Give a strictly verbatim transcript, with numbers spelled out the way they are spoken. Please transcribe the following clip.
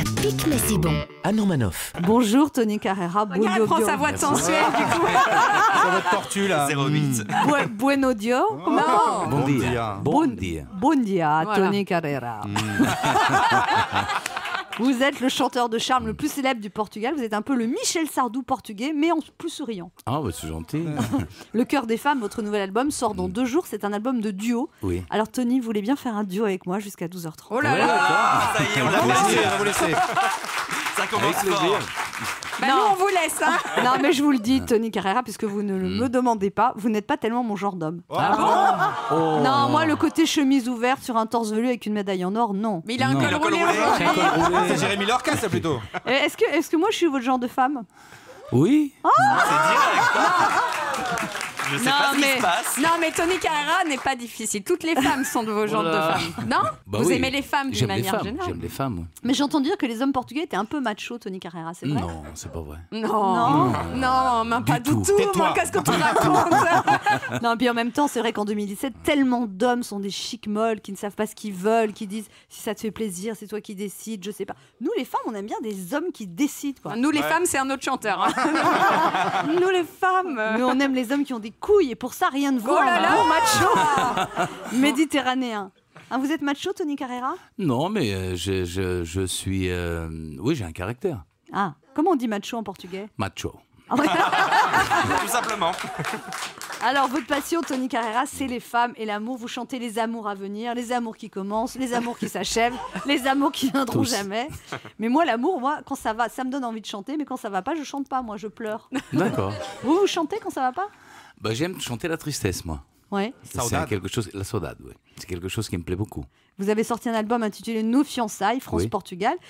pique mais c'est bon. Anne Romanoff. Bonjour Tony Carreira. Regarde, elle prend sa voix de sensuelle du coup. Sur votre tortue là. zéro huit. Bu- Buenos dias. Comment Non. Bon, Bon dia. dia. Bon dia. Bon dia, Voilà. Tony Carreira. Vous êtes le chanteur de charme le plus célèbre du Portugal. Vous êtes un peu le Michel Sardou portugais, mais en plus souriant. Ah, bah, c'est gentil. Le cœur des femmes, votre nouvel album, sort dans deux jours. C'est un album de duo. Oui. Alors Tony, vous voulez bien faire un duo avec moi jusqu'à douze heures trente? Oh là là. Ah, ça y est, on l'a On va vous laisser, fait. on va vous laisser. Ça commence fort. Bah, nous, on vous laisse. Hein. Non, mais je vous le dis, Tony Carreira, puisque vous ne le me demandez pas, vous n'êtes pas tellement mon genre d'homme. Ah Oh. Non, moi, le côté chemise ouverte sur un torse velu avec une médaille en or, non. Mais il a un Non. col Il a un col roulé roulé. aujourd'hui. C'est Jérémy Lorca ça plutôt. Euh, Est-ce que, est-ce que moi, je suis votre genre de femme? Oui. C'est direct. Je sais Non pas ce qui mais, se passe. non mais Tony Carreira n'est pas difficile. Toutes les femmes sont de vos genres de Voilà. femmes. Non Bah Vous oui. aimez les femmes d'une J'aime les manière femmes. générale. J'aime les femmes. oui. Mais j'entends dire que les hommes portugais étaient un peu macho, Tony Carreira, c'est vrai? Non, c'est pas vrai. Non, non, même pas Du du tout. tout. Tais-toi. Moi, qu'est-ce que tu racontes? Non, puis en même temps, c'est vrai qu'en deux mille dix-sept, tellement d'hommes sont des chics molles qui ne savent pas ce qu'ils veulent, qui disent si ça te fait plaisir, c'est toi qui décides, je sais pas. Nous, les femmes, on aime bien des hommes qui décident, quoi. Nous les femmes, c'est un autre chanteur. hein. Nous les femmes. Mais on aime les hommes qui ont des couilles, et pour ça, rien de vaut Oh là un là. bon macho méditerranéen. Hein, vous êtes macho, Tony Carreira? Non, mais euh, je, je, je suis. euh, Oui, j'ai un caractère. Ah, comment on dit macho en portugais? Macho. Tout simplement. Alors, votre passion, Tony Carreira, c'est les femmes et l'amour. Vous chantez les amours à venir, les amours qui commencent, les amours qui s'achèvent, les amours qui viendront Tous. jamais. Mais moi, l'amour, moi, quand ça va, ça me donne envie de chanter, mais quand ça va pas, je chante pas, moi, je pleure. D'accord. Vous, vous chantez quand ça va pas? Bah, j'aime chanter la tristesse, moi. Ouais. C'est Saudade. quelque chose. La saudade, oui. C'est quelque chose qui me plaît beaucoup. Vous avez sorti un album intitulé Nos fiançailles, France-Portugal.